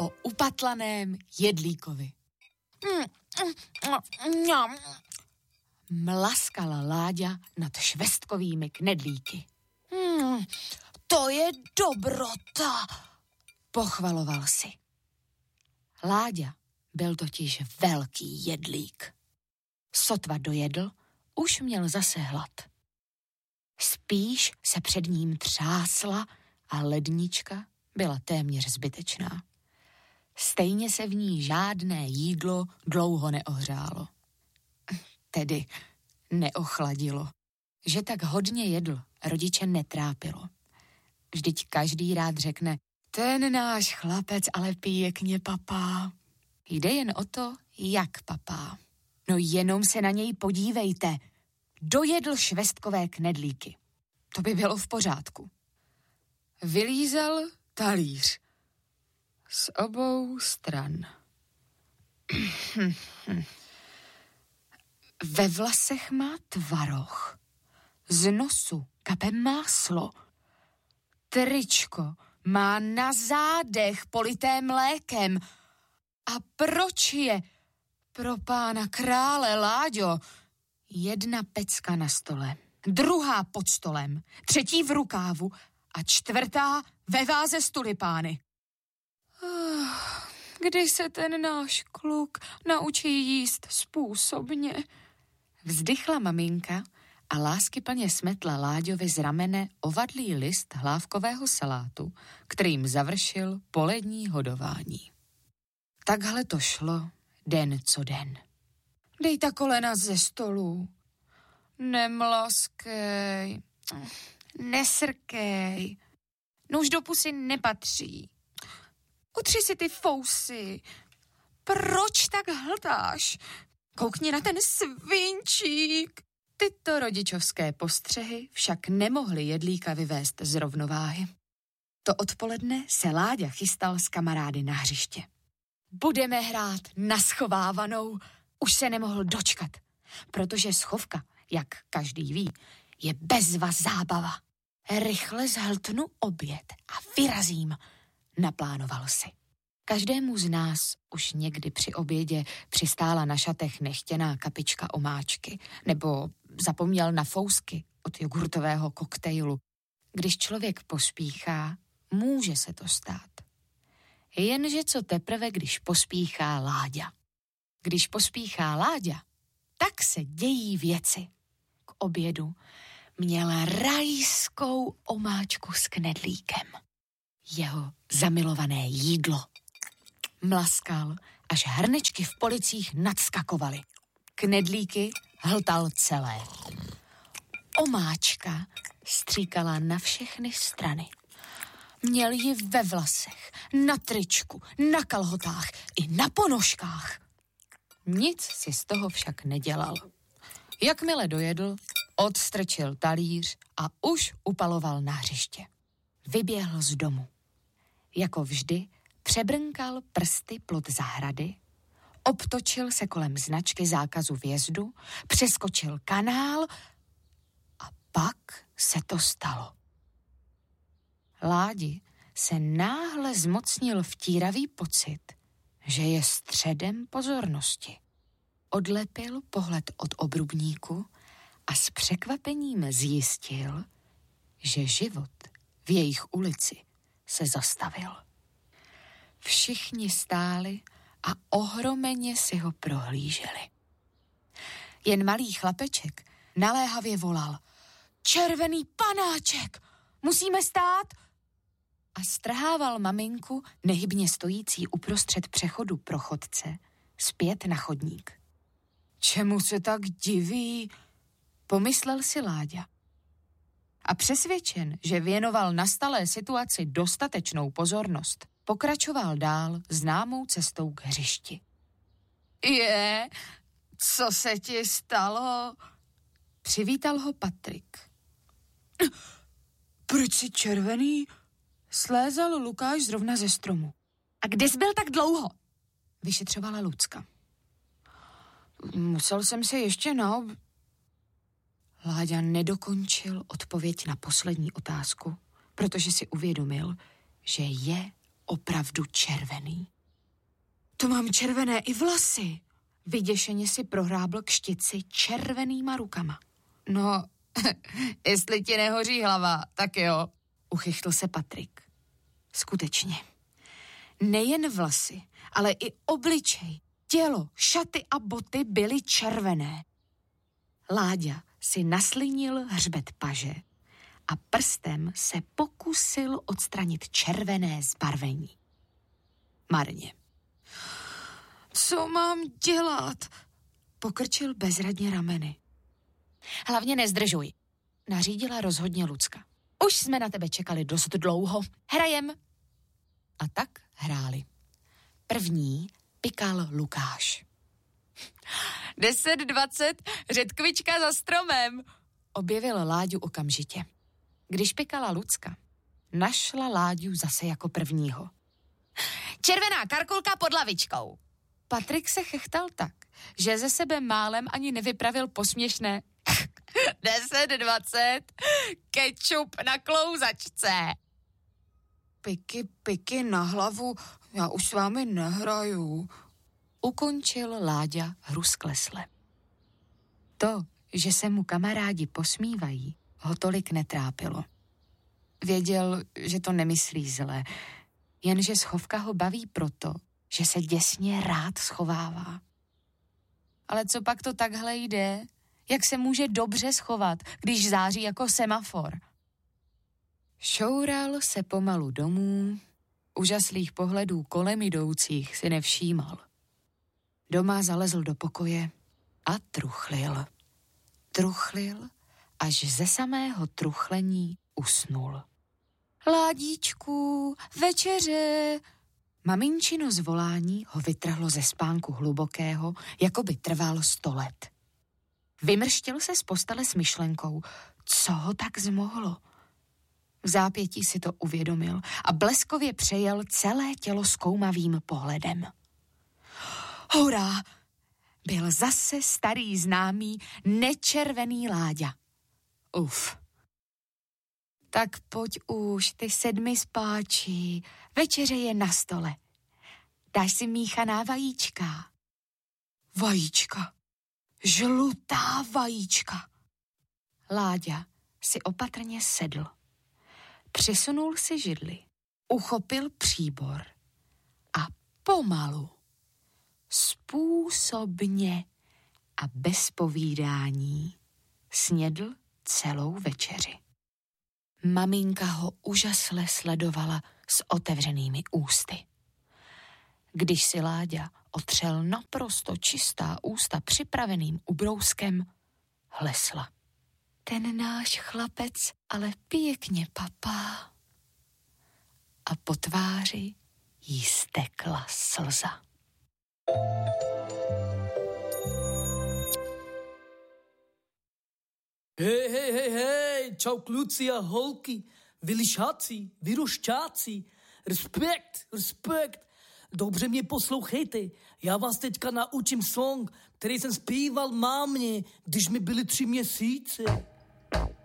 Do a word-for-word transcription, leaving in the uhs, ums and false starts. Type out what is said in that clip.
o upatlaném jedlíkovi. Mlaskala Láďa nad švestkovými knedlíky. Hmm, to je dobrota, pochvaloval si. Láďa byl totiž velký jedlík. Sotva dojedl, už měl zase hlad. Spíš se před ním třásla a lednička byla téměř zbytečná. Stejně se v ní žádné jídlo dlouho neohřálo. Tedy neochladilo. Že tak hodně jedl, rodiče netrápilo. Vždyť každý rád řekne, ten náš chlapec ale pěkně papá. Jde jen o to, jak papá. No jenom se na něj podívejte. Dojedl švestkové knedlíky. To by bylo v pořádku. Vylízal talíř. Z obou stran. Ve vlasech má tvaroh. Z nosu kape máslo. Tričko má na zádech polité mlékem. A proč je pro pána krále, Láďo? Jedna pecka na stole, druhá pod stolem, třetí v rukávu a čtvrtá ve váze s tulipány. Oh, kdy se ten náš kluk naučí jíst způsobně? Vzdychla maminka a láskyplně smetla Láďovi z ramene ovadlý list hlávkového salátu, kterým završil polední hodování. Takhle to šlo den co den. Dej ta kolena ze stolu. Nemlaskej. Nesrkej. No už do pusy nepatří. Utři si ty fousy. Proč tak hltáš? Koukni na ten svinčík. Tyto rodičovské postřehy však nemohly jedlíka vyvést z rovnováhy. To odpoledne se Láďa chystal s kamarády na hřiště. Budeme hrát na schovávanou. Už se nemohl dočkat, protože schovka, jak každý ví, je bezva zábava. Rychle zhltnu oběd a vyrazím, naplánoval si. Každému z nás už někdy při obědě přistála na šatech nechtěná kapička omáčky nebo zapomněl na fousky od jogurtového koktejlu. Když člověk pospíchá, může se to stát. Jenže co teprve, když pospíchá Láďa. Když pospíchá Láďa, tak se dějí věci. K obědu měl rajskou omáčku s knedlíkem. Jeho zamilované jídlo. Mlaskal, až hrnečky v policích nadskakovaly. Knedlíky hltal celé. Omáčka stříkala na všechny strany. Měl ji ve vlasech, na tričku, na kalhotách i na ponožkách. Nic si z toho však nedělal. Jakmile dojedl, odstrčil talíř a už upaloval na hřiště. Vyběhl z domu. Jako vždy přebrnkal prsty plot zahrady, obtočil se kolem značky zákazu vjezdu, přeskočil kanál a pak se to stalo. Ládi se náhle zmocnil vtíravý pocit, že je středem pozornosti. Odlepil pohled od obrubníku a s překvapením zjistil, že život v jejich ulici se zastavil. Všichni stáli a ohromeně si ho prohlíželi. Jen malý chlapeček naléhavě volal: Červený panáček, musíme stát! A strhával maminku, nehybně stojící uprostřed přechodu pro chodce, zpět na chodník. Čemu se tak diví? Pomyslel si Láďa. A přesvědčen, že věnoval nastalé situaci dostatečnou pozornost, pokračoval dál známou cestou k hřišti. Je, co se ti stalo? Přivítal ho Patrik. Proč jsi červený? Slézal Lukáš zrovna ze stromu. A kde jsi byl tak dlouho? Vyšetřovala Lucka. Musel jsem se ještě na ob... Láďa nedokončil odpověď na poslední otázku, protože si uvědomil, že je opravdu červený. To mám červené i vlasy. Vyděšeně si prohrábl k štici červenýma rukama. No, jestli ti nehoří hlava, tak jo, uchychtl se Patrik. Skutečně. Nejen vlasy, ale i obličej, tělo, šaty a boty byly červené. Láďa si naslinil hřbet paže a prstem se pokusil odstranit červené zbarvení. Marně. Co mám dělat? Pokrčil bezradně rameny. Hlavně nezdržuj, nařídila rozhodně Lucka. Už jsme na tebe čekali dost dlouho. Hrajem. A tak hráli. První pikal Lukáš. Deset dvacet, řetkvička za stromem, objevil Láďu okamžitě. Když pikala Lucka, našla Láďu zase jako prvního. Červená karkulka pod lavičkou. Patrik se chechtal tak, že ze sebe málem ani nevypravil posměšné. Deset dvacet, kečup na klouzačce. Piky, piky na hlavu, já už s vámi nehraju. Ukončil Láďa hru sklesle. To, že se mu kamarádi posmívají, ho tolik netrápilo. Věděl, že to nemyslí zle, jenže schovka ho baví proto, že se děsně rád schovává. Ale co pak to takhle jde? Jak se může dobře schovat, když září jako semafor? Šoural se pomalu domů, úžaslých pohledů kolem jdoucích si nevšímal. Doma zalezl do pokoje a truchlil. Truchlil, až ze samého truchlení usnul. Ládíčku, večeře! Maminčino zvolání ho vytrhlo ze spánku hlubokého, jako by trval sto let. Vymrštil se z postele s myšlenkou, co ho tak zmohlo. V zápětí si to uvědomil a bleskově přejel celé tělo zkoumavým pohledem. Hurá! Byl zase starý známý nečervený Láďa. Uf. Tak pojď už, ty sedmi spáči, večeře je na stole. Dáš si míchaná vajíčka. Vajíčka. Žlutá vajíčka. Láďa si opatrně sedl. Přisunul si židli, uchopil příbor a pomalu, způsobně a bez povídání snědl celou večeři. Maminka ho úžasle sledovala s otevřenými ústy. Když si Láďa otřel naprosto čistá ústa připraveným ubrouskem, hlesla. Ten náš chlapec ale pěkně papá. A po tváři jí stekla slza. Hej, hej, hej, hej, čau kluci a holky, vy lišáci, vy rošťáci, respekt, respekt, dobře mě poslouchejte, já vás teďka naučím song, který jsem zpíval mámě, když mi byly tři měsíce.